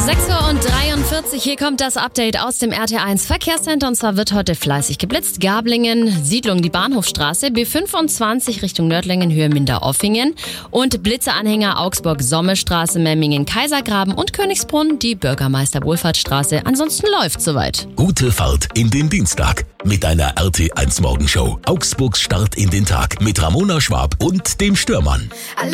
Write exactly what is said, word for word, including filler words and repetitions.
sechs Uhr dreiundvierzig, hier kommt das Update aus dem R T eins Verkehrscenter und zwar wird heute fleißig geblitzt. Gablingen, Siedlung, die Bahnhofstraße, B fünfundzwanzig Richtung Nördlingen, Höhe Minderoffingen und Blitzeanhänger Augsburg-Sommestraße, Memmingen, Kaisergraben und Königsbrunn, die Bürgermeister-Wohlfahrtsstraße. Ansonsten läuft soweit. Gute Fahrt in den Dienstag mit einer R T eins Morgenshow. Augsburgs Start in den Tag mit Ramona Schwab und dem Stürmann.